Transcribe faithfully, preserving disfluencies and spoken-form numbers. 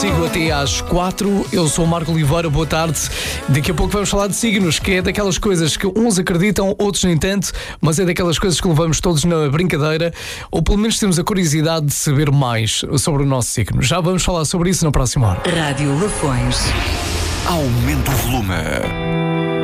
consigo até às quatro. Eu sou o Marco Oliveira, boa tarde. Daqui a pouco vamos falar de signos, que é daquelas coisas que uns acreditam, outros nem tanto, mas é daquelas coisas que levamos todos na brincadeira, ou pelo menos temos a curiosidade de saber mais sobre o nosso signo. Já vamos falar sobre isso na próxima hora. Rádio Lafões. Aumenta o volume.